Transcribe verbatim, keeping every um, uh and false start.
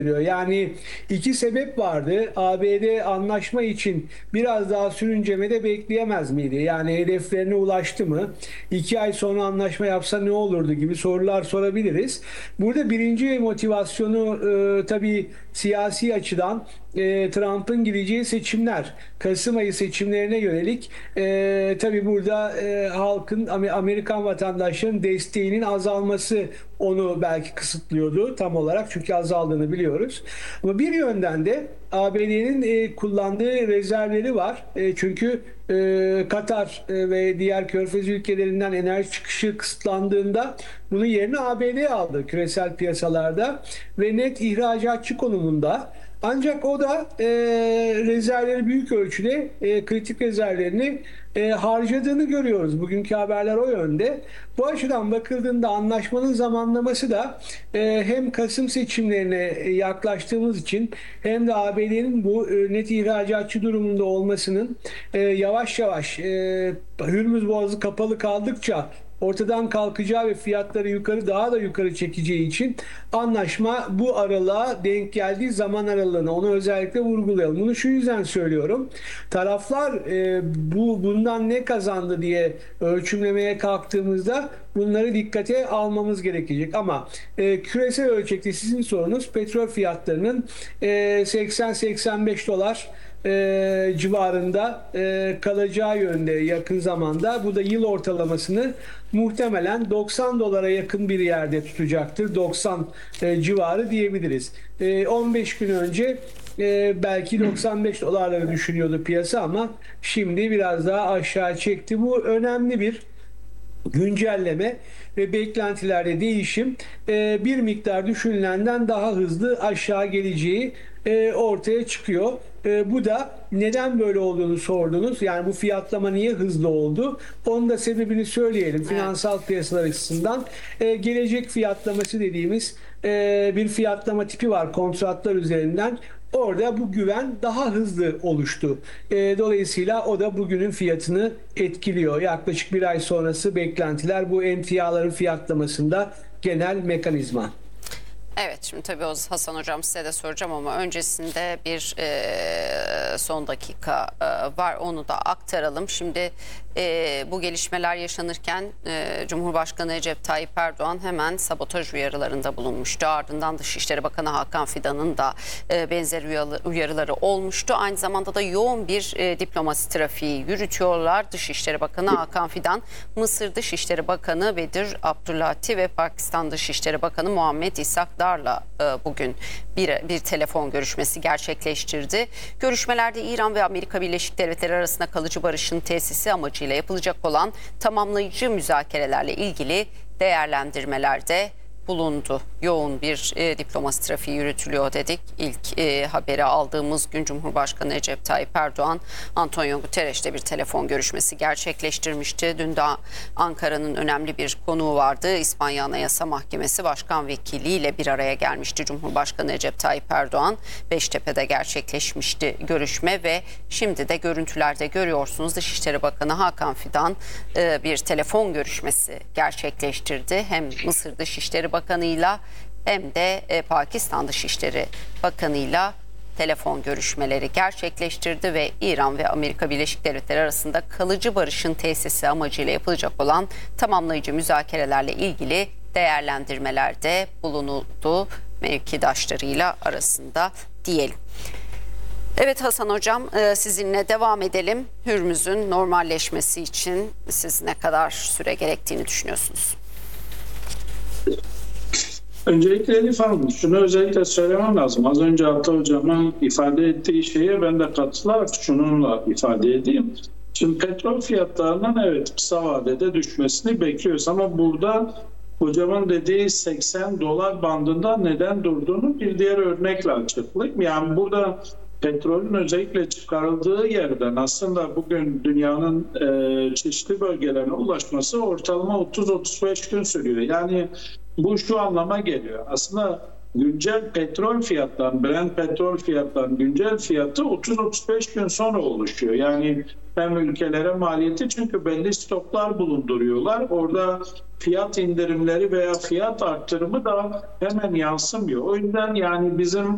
Yani iki sebep vardı. A B D anlaşma için biraz daha sürüncemede bekleyemez miydi? Yani hedeflerine ulaştı mı? İki ay sonra anlaşma yapsa ne olurdu gibi sorular sorabiliriz. Burada birinci motivasyonu e, tabii siyasi açıdan e, Trump'ın gideceği seçimler. Kasım ayı seçimlerine yönelik e, tabii burada e, halkın, Amerikan vatandaşlarının desteğinin azalması onu belki kısıtlıyordu tam olarak çünkü azaldığını biliyoruz. Ama bir yönden de A B D'nin e, kullandığı rezervleri var. E, çünkü e, Katar e, ve diğer Körfez ülkelerinden enerji çıkışı kısıtlandığında bunun yerini A B D aldı küresel piyasalarda ve net ihracatçı konumunda. Ancak o da e, rezervleri büyük ölçüde e, kritik rezervlerini e, harcadığını görüyoruz. Bugünkü haberler o yönde. Bu açıdan bakıldığında anlaşmanın zamanlaması da e, hem Kasım seçimlerine yaklaştığımız için hem de A B D'nin bu e, net ihracatçı durumunda olmasının e, yavaş yavaş e, Hürmüz Boğazı kapalı kaldıkça ortadan kalkacağı ve fiyatları yukarı daha da yukarı çekeceği için anlaşma bu aralığa denk geldiği zaman aralığına onu özellikle vurgulayalım. Bunu şu yüzden söylüyorum. Taraflar e, bu bundan ne kazandı diye ölçümlemeye kalktığımızda bunları dikkate almamız gerekecek. Ama e, küresel ölçekte sizin sorunuz petrol fiyatlarının e, seksen seksen beş dolar e, civarında e, kalacağı yönde yakın zamanda. Bu da yıl ortalamasını muhtemelen doksan dolara yakın bir yerde tutacaktır. doksan e, civarı diyebiliriz. E, on beş gün önce e, belki doksan beş dolarları düşünüyordu piyasa ama şimdi biraz daha aşağı çekti. Bu önemli bir güncelleme ve beklentilerde değişim e, bir miktar düşünülenden daha hızlı aşağı geleceği e, ortaya çıkıyor. E, bu da neden böyle olduğunu sordunuz. Yani bu fiyatlama niye hızlı oldu? Onun da sebebini söyleyelim. Finansal piyasalar açısından e, gelecek fiyatlaması dediğimiz e, bir fiyatlama tipi var kontratlar üzerinden. Orada bu güven daha hızlı oluştu. E, dolayısıyla o da bugünün fiyatını etkiliyor. Yaklaşık bir ay sonrası beklentiler bu emtiaların fiyatlamasında genel mekanizma. Evet, şimdi tabii o Hasan Hocam size de soracağım ama öncesinde bir e, son dakika e, var, onu da aktaralım. Şimdi e, bu gelişmeler yaşanırken e, Cumhurbaşkanı Recep Tayyip Erdoğan hemen sabotaj uyarılarında bulunmuştu. Ardından Dışişleri Bakanı Hakan Fidan'ın da e, benzer uyarıları olmuştu. Aynı zamanda da yoğun bir e, diplomasi trafiği yürütüyorlar. Dışişleri Bakanı Hakan Fidan, Mısır Dışişleri Bakanı Bedir Abdülati ve Pakistan Dışişleri Bakanı Muhammed İshak Dar'la e, bugün bir, bir telefon görüşmesi gerçekleştirdi. Görüşmelerde İran ve Amerika Birleşik Devletleri arasında kalıcı barışın tesisi amacıyla yapılacak olan tamamlayıcı müzakerelerle ilgili değerlendirmelerde bulundu. Yoğun bir e, diplomasi trafiği yürütülüyor dedik. İlk e, haberi aldığımız gün Cumhurbaşkanı Recep Tayyip Erdoğan, Antonio Guterres'le bir telefon görüşmesi gerçekleştirmişti. Dün de Ankara'nın önemli bir konuğu vardı. İspanya Anayasa Mahkemesi Başkan Vekili ile bir araya gelmişti Cumhurbaşkanı Recep Tayyip Erdoğan. Beştepe'de gerçekleşmişti görüşme ve şimdi de görüntülerde görüyorsunuz Dışişleri Bakanı Hakan Fidan e, bir telefon görüşmesi gerçekleştirdi. Hem Mısır Dışişleri Bakanı'yla hem de e, Pakistan Dışişleri Bakanı'yla telefon görüşmeleri gerçekleştirdi ve İran ve Amerika Birleşik Devletleri arasında kalıcı barışın tesisi amacıyla yapılacak olan tamamlayıcı müzakerelerle ilgili değerlendirmelerde bulunuldu mevkidaşlarıyla arasında diyelim. Evet Hasan Hocam, sizinle devam edelim. Hürmüz'ün normalleşmesi için siz ne kadar süre gerektiğini düşünüyorsunuz? Öncelikle Elif Hanım, şunu özellikle söylemem lazım. Az önce Ata Hocam'ın ifade ettiği şeye ben de katılarak şununla ifade edeyim. Şimdi petrol fiyatlarının evet kısa vadede düşmesini bekliyoruz ama burada hocamın dediği seksen dolar bandında neden durduğunu bir diğer örnekle açıklayayım. Yani burada petrolün özellikle çıkarıldığı yerden aslında bugün dünyanın e, çeşitli bölgelerine ulaşması ortalama otuz otuz beş gün sürüyor. Yani bu şu anlama geliyor. Aslında güncel petrol fiyatlarının, Brent petrol fiyatlarının güncel fiyatı otuz otuz beş gün sonra oluşuyor. Yani hem ülkelere maliyeti çünkü belli stoklar bulunduruyorlar. Orada fiyat indirimleri veya fiyat arttırımı da hemen yansımıyor. O yüzden yani bizim